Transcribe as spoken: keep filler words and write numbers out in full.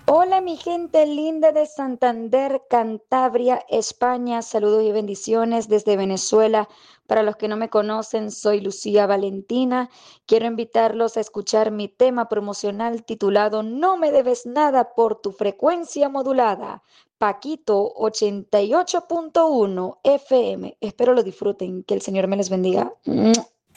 Hola mi gente linda de Santander, Cantabria, España. Saludos y bendiciones desde Venezuela. Para los que no me conocen, soy Lucía Valentina. Quiero invitarlos a escuchar mi tema promocional titulado No me debes nada por tu frecuencia modulada. Paquito ochenta y ocho punto uno F M. Espero lo disfruten. Que el Señor me les bendiga.